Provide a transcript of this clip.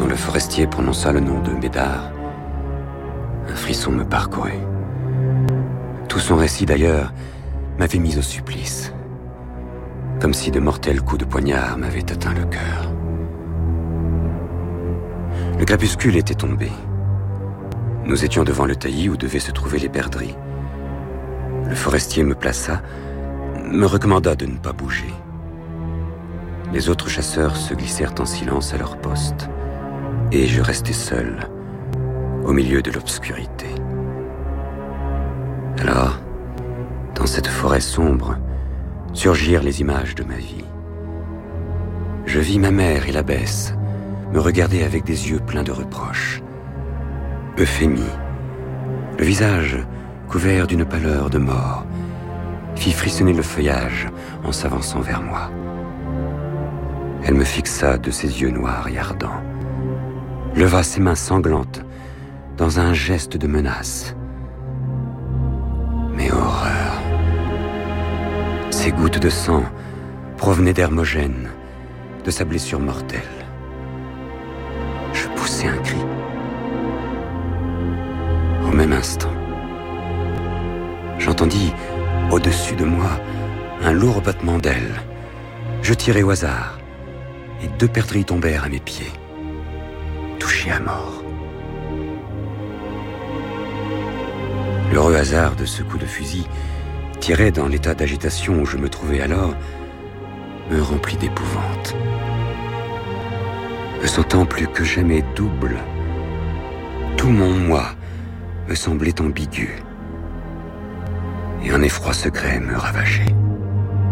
Quand le forestier prononça le nom de Médard, un frisson me parcourait. Tout son récit, d'ailleurs, m'avait mis au supplice. Comme si de mortels coups de poignard m'avaient atteint le cœur. Le crépuscule était tombé. Nous étions devant le taillis où devaient se trouver les perdrix. Le forestier me plaça, me recommanda de ne pas bouger. Les autres chasseurs se glissèrent en silence à leur poste, et je restai seul, au milieu de l'obscurité. Alors, dans cette forêt sombre, surgirent les images de ma vie. Je vis ma mère et l'abbesse me regarder avec des yeux pleins de reproches. Euphémie, le visage couvert d'une pâleur de mort, fit frissonner le feuillage en s'avançant vers moi. Elle me fixa de ses yeux noirs et ardents, leva ses mains sanglantes dans un geste de menace. Mais horreur! Ces gouttes de sang provenaient d'Hermogène, de sa blessure mortelle. Je poussai un cri. Au même instant, j'entendis, au-dessus de moi, un lourd battement d'ailes. Je tirai au hasard, et 2 perdrix tombèrent à mes pieds, touchés à mort. L'heureux hasard de ce coup de fusil, tiré dans l'état d'agitation où je me trouvais alors, me remplit d'épouvante. Me sentant plus que jamais double, tout mon moi me semblait ambigu, et un effroi secret me ravageait.